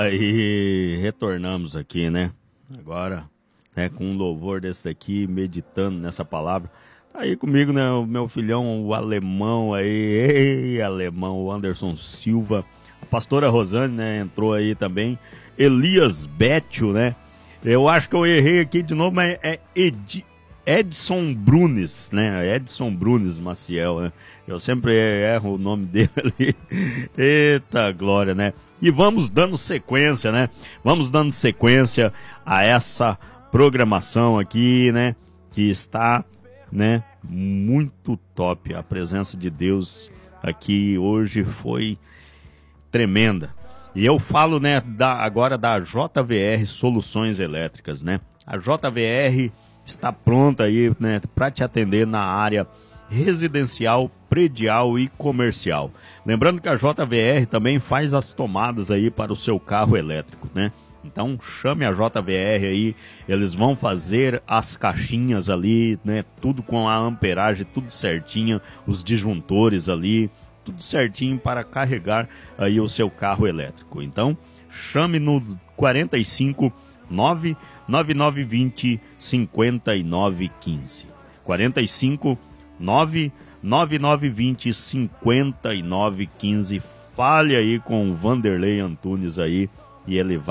Aí retornamos aqui, né? Agora, né, com um louvor desse daqui, meditando nessa palavra. Tá aí comigo, né, o meu filhão, o alemão aí, ei, alemão, o Anderson Silva. A pastora Rosane, né, entrou aí também. Elias Bétio, né? Eu acho que eu errei aqui de novo, mas é Edson Brunes, né? Edson Brunes Maciel, né? Eu sempre erro o nome dele ali. Eita glória, né? E vamos dando sequência, né? Vamos dando sequência a essa programação aqui, né? Que está, né? Muito top. A presença de Deus aqui hoje foi tremenda. E eu falo, né, agora da JVR Soluções Elétricas, né? A JVR está pronta aí, né, para te atender na área residencial, predial e comercial. Lembrando que a JVR também faz as tomadas aí para o seu carro elétrico, né? Então chame a JVR aí, eles vão fazer as caixinhas ali, né? Tudo com a amperagem, tudo certinho, os disjuntores ali, tudo certinho para carregar aí o seu carro elétrico. Então chame no 45 99920 5915. 45 99920 5915. Fale aí com o Vanderlei Antunes aí e ele vai